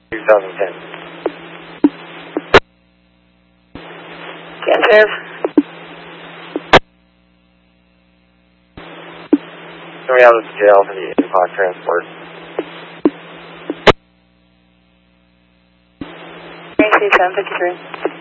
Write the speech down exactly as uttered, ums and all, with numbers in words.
twenty ten. Cancer. Coming out of the jail for the Impact transport. Thank you, ten fifty-three.